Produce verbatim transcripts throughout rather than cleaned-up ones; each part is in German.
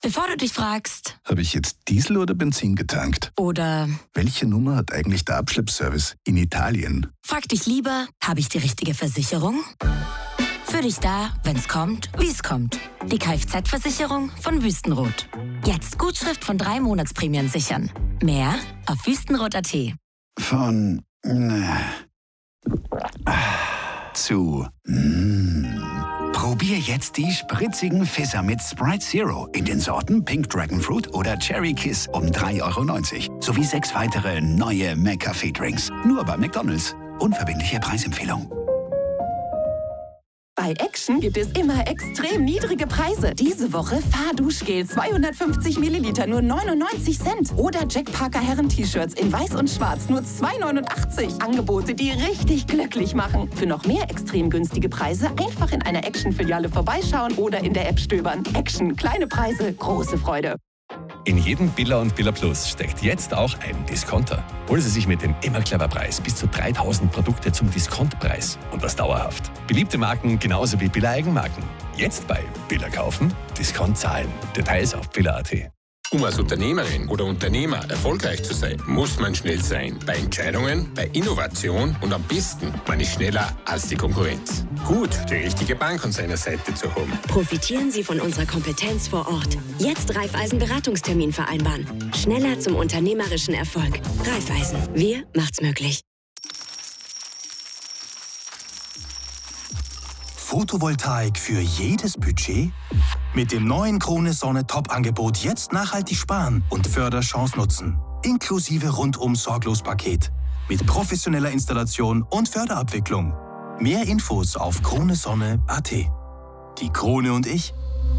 Bevor du dich fragst, habe ich jetzt Diesel oder Benzin getankt? Oder welche Nummer hat eigentlich der Abschleppservice in Italien? frag dich lieber, habe ich die richtige Versicherung? Für dich da, wenn's kommt, wie's kommt. Die Kfz-Versicherung von Wüstenrot. Jetzt Gutschrift von drei Monatsprämien sichern. Mehr auf wüstenrot punkt at. Von äh, zu mm. Probier jetzt die spritzigen Fizzer mit Sprite Zero in den Sorten Pink Dragon Fruit oder Cherry Kiss um drei Euro neunzig. Sowie sechs weitere neue McCafé-Drinks. Nur bei McDonald's. Unverbindliche Preisempfehlung. Bei Action gibt es immer extrem niedrige Preise. Diese Woche Fahrduschgel zweihundertfünfzig Milliliter nur neunundneunzig Cent. Oder Jack Parker Herren-T-Shirts in weiß und schwarz nur zwei neunundachtzig. Angebote, die richtig glücklich machen. Für noch mehr extrem günstige Preise einfach in einer Action-Filiale vorbeischauen oder in der App stöbern. Action, kleine Preise, große Freude. In jedem Billa und Billa Plus steckt jetzt auch ein Discounter. Holen Sie sich mit dem immer clever Preis bis zu dreitausend Produkte zum Diskontpreis. Und das dauerhaft. Beliebte Marken genauso wie Billa Eigenmarken. Jetzt bei Billa kaufen, Discount zahlen. Details auf billa punkt at. Um als Unternehmerin oder Unternehmer erfolgreich zu sein, muss man schnell sein. Bei Entscheidungen, bei Innovation und am besten, man ist schneller als die Konkurrenz. Gut, die richtige Bank an seiner Seite zu haben. Profitieren Sie von unserer Kompetenz vor Ort. Jetzt Raiffeisen Beratungstermin vereinbaren. Schneller zum unternehmerischen Erfolg. Raiffeisen. Wir macht's möglich. Photovoltaik für jedes Budget? Mit dem neuen Krone Sonne Top-Angebot jetzt nachhaltig sparen und Förderchance nutzen. Inklusive Rundum-Sorglos-Paket. Mit professioneller Installation und Förderabwicklung. Mehr Infos auf krone sonne punkt at. Die Krone und ich.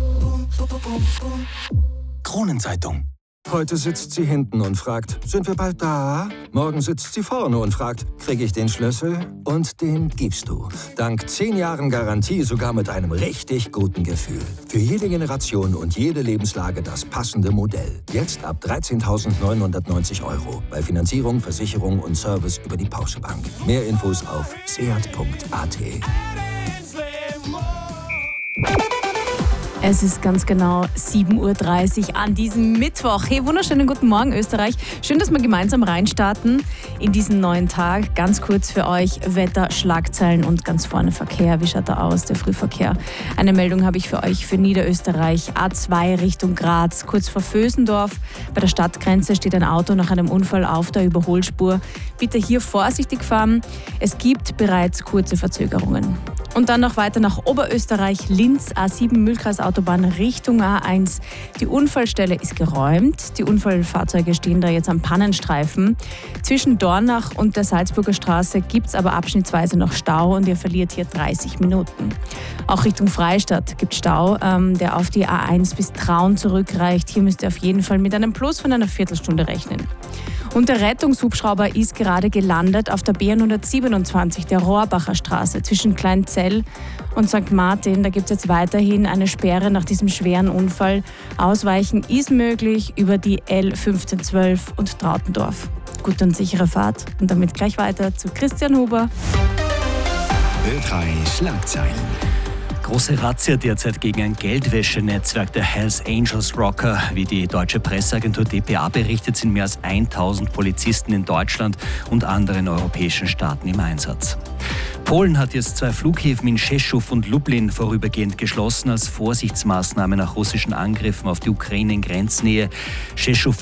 Kronenzeitung. Heute sitzt sie hinten und fragt, sind wir bald da? Morgen sitzt sie vorne und fragt, kriege ich den Schlüssel? Und den gibst du. Dank zehn Jahren Garantie sogar mit einem richtig guten Gefühl. Für jede Generation und jede Lebenslage das passende Modell. Jetzt ab dreizehntausendneunhundertneunzig Euro. Bei Finanzierung, Versicherung und Service über die Porsche Bank. Mehr Infos auf seat punkt at. Es ist ganz genau sieben Uhr dreißig an diesem Mittwoch. Hey, wunderschönen guten Morgen Österreich. Schön, dass wir gemeinsam reinstarten in diesen neuen Tag. Ganz kurz für euch Wetter, Schlagzeilen und ganz vorne Verkehr. Wie schaut da aus, der Frühverkehr? Eine Meldung habe ich für euch für Niederösterreich. A zwei Richtung Graz, kurz vor Vösendorf. Bei der Stadtgrenze steht ein Auto nach einem Unfall auf der Überholspur. Bitte hier vorsichtig fahren. Es gibt bereits kurze Verzögerungen. Und dann noch weiter nach Oberösterreich, Linz, A sieben Mühlkreisautobahn Richtung A eins. Die Unfallstelle ist geräumt. Die Unfallfahrzeuge stehen da jetzt am Pannenstreifen. Zwischen Dornach und der Salzburger Straße gibt es aber abschnittsweise noch Stau und ihr verliert hier dreißig Minuten. Auch Richtung Freistadt gibt es Stau, ähm, der auf die A eins bis Traun zurückreicht. Hier müsst ihr auf jeden Fall mit einem Plus von einer Viertelstunde rechnen. Und der Rettungshubschrauber ist gerade gelandet auf der B hundertsiebenundzwanzig, der Rohrbacher Straße, zwischen Kleinzell und Sankt Martin. Da gibt es jetzt weiterhin eine Sperre nach diesem schweren Unfall. Ausweichen ist möglich über die L fünfzehn zwölf und Trautendorf. Gute und sichere Fahrt. Und damit gleich weiter zu Christian Huber. Ö drei Schlagzeilen. Große Razzia derzeit gegen ein Geldwäschenetzwerk der Hells Angels Rocker. Wie die deutsche Presseagentur D P A berichtet, sind mehr als tausend Polizisten in Deutschland und anderen europäischen Staaten im Einsatz. Polen hat jetzt zwei Flughäfen in Rzeszów und Lublin vorübergehend geschlossen als Vorsichtsmaßnahme nach russischen Angriffen auf die Ukraine in Grenznähe. Rzeszów